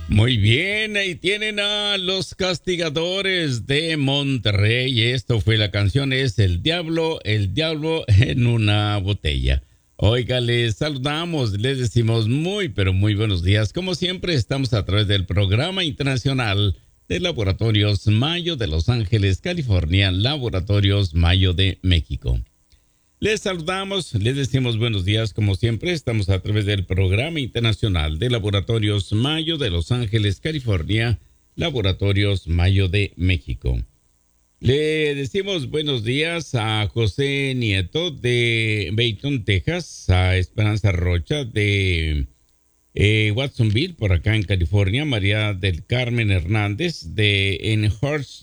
Muy bien, ahí tienen a Los Castigadores de Monterrey. Esto fue la canción, es el diablo en una botella. Oiga, les saludamos, les decimos muy, pero muy buenos días. Como siempre, estamos a través del Programa Internacional de Laboratorios Mayo de Los Ángeles, California, Laboratorios Mayo de México. Les saludamos, les decimos buenos días, como siempre, estamos a través del Programa Internacional de Laboratorios Mayo de Los Ángeles, California, Laboratorios Mayo de México. Le decimos buenos días a José Nieto de Bayton, Texas, a Esperanza Rocha de Watsonville, por acá en California, María del Carmen Hernández en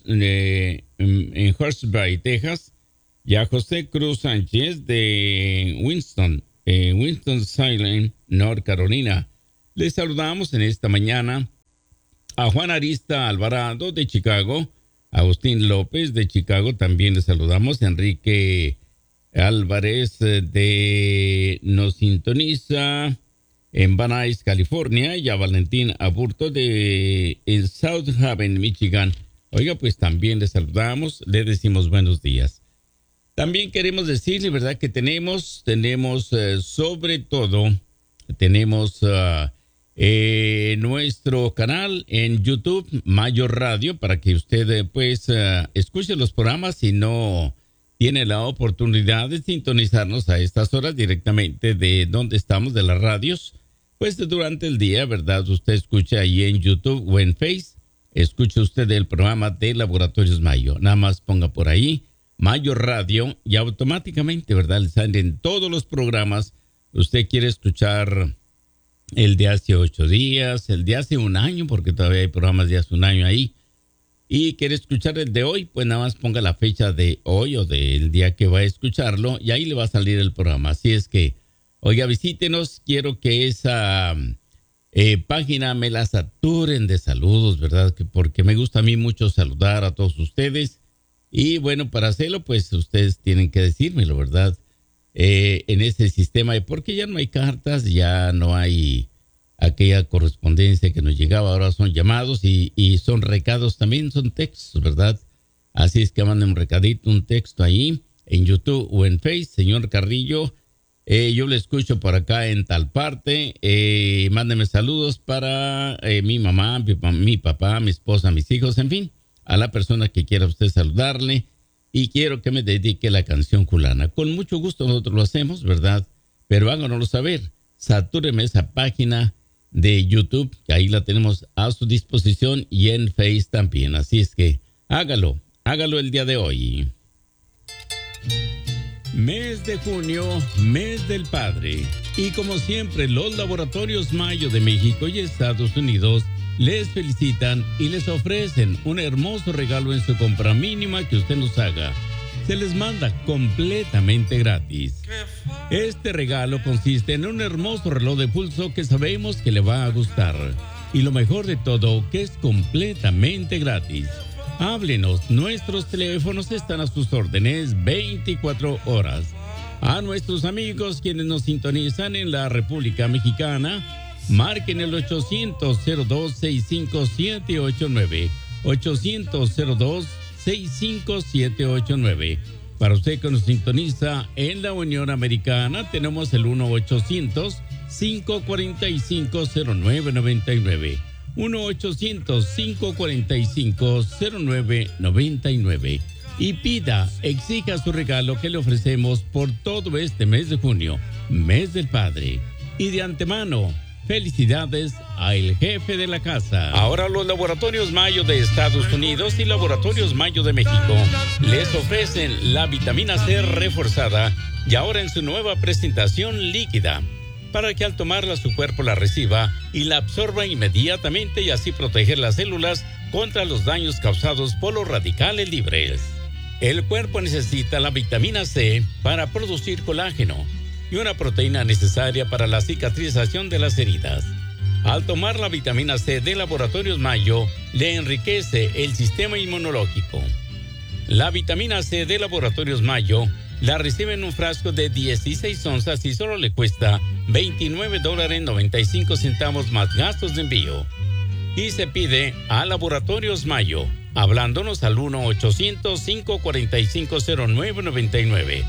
Horsesby, Texas, y a José Cruz Sánchez de Winston-Salem, North Carolina. Les saludamos en esta mañana a Juan Arista Alvarado de Chicago, Agustín López de Chicago, también les saludamos, Enrique Álvarez nos sintoniza en Van Nuys, California, y a Valentín Aburto de South Haven, Michigan. Oiga, pues también les saludamos, les decimos buenos días. También queremos decirle, ¿verdad?, que tenemos sobre todo, tenemos nuestro canal en YouTube, Mayo Radio, para que usted escuche los programas si no tiene la oportunidad de sintonizarnos a estas horas directamente de donde estamos, de las radios. Pues durante el día, ¿verdad?, usted escucha ahí en YouTube o en Face, escuche usted el programa de Laboratorios Mayo. Nada más ponga por ahí Mayo Radio y automáticamente, ¿verdad?, le salen todos los programas. Usted quiere escuchar el de hace 8 días, el de hace un año, porque todavía hay programas de hace un año ahí, y quiere escuchar el de hoy, pues nada más ponga la fecha de hoy o del día que va a escucharlo y ahí le va a salir el programa. Así es que, oiga, visítenos, quiero que esa página me la saturen de saludos, ¿verdad?, porque me gusta a mí mucho saludar a todos ustedes. Y bueno, para hacerlo, pues ustedes tienen que decírmelo, ¿verdad? En ese sistema, porque ya no hay cartas, ya no hay aquella correspondencia que nos llegaba, ahora son llamados y son recados también, son textos, ¿verdad? Así es que manden un recadito, un texto ahí en YouTube o en Face, señor Carrillo, yo le escucho por acá en tal parte, mándenme saludos para mi mamá, mi papá, mi esposa, mis hijos, en fin, a la persona que quiera usted saludarle, y quiero que me dedique la canción culana. Con mucho gusto nosotros lo hacemos, ¿verdad? Pero háganoslo saber. Satúreme esa página de YouTube, que ahí la tenemos a su disposición, y en Face también. Así es que hágalo el día de hoy. Mes de junio, mes del padre. Y como siempre, los Laboratorios Mayo de México y Estados Unidos les felicitan y les ofrecen un hermoso regalo en su compra mínima que usted nos haga. Se les manda completamente gratis. Este regalo consiste en un hermoso reloj de pulso que sabemos que le va a gustar. Y lo mejor de todo, que es completamente gratis. Háblenos, nuestros teléfonos están a sus órdenes 24 horas. A nuestros amigos quienes nos sintonizan en la República Mexicana, marquen el 800-02-65789. 800-02-65789. Para usted que nos sintoniza en la Unión Americana, tenemos el 1-800-545-0999. 1-800-545-0999. Y exija su regalo que le ofrecemos por todo este mes de junio, mes del padre. Y de antemano, felicidades al jefe de la casa. Ahora los Laboratorios Mayo de Estados Unidos y Laboratorios Mayo de México les ofrecen la vitamina C reforzada y ahora en su nueva presentación líquida, para que al tomarla su cuerpo la reciba y la absorba inmediatamente y así proteger las células contra los daños causados por los radicales libres. El cuerpo necesita la vitamina C para producir colágeno y una proteína necesaria para la cicatrización de las heridas. Al tomar la vitamina C de Laboratorios Mayo, le enriquece el sistema inmunológico. La vitamina C de Laboratorios Mayo la recibe en un frasco de 16 onzas y solo le cuesta $29.95 más gastos de envío. Y se pide a Laboratorios Mayo, hablándonos al 1-800-545-0999.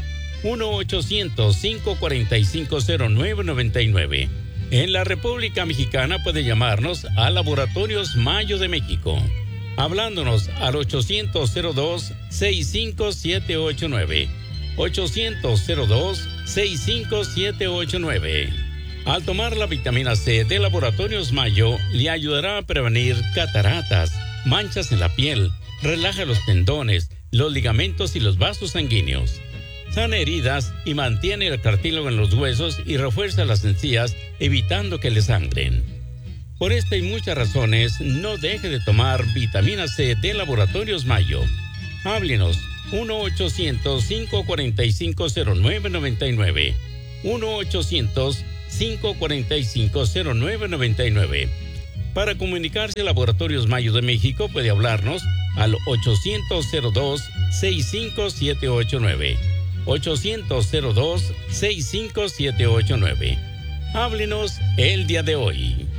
1-800-545-0999. En la República Mexicana puede llamarnos a Laboratorios Mayo de México, hablándonos al 800-02-65789. 800-02-65789. Al tomar la vitamina C de Laboratorios Mayo, le ayudará a prevenir cataratas, manchas en la piel, relaja los tendones, los ligamentos y los vasos sanguíneos. Sana heridas y mantiene el cartílago en los huesos y refuerza las encías, evitando que le sangren. Por esta y muchas razones, no deje de tomar vitamina C de Laboratorios Mayo. Háblenos 1-800-545-0999. 1-800-545-0999. Para comunicarse a Laboratorios Mayo de México puede hablarnos al 800-02-65789. 800-02-65789. Háblenos el día de hoy.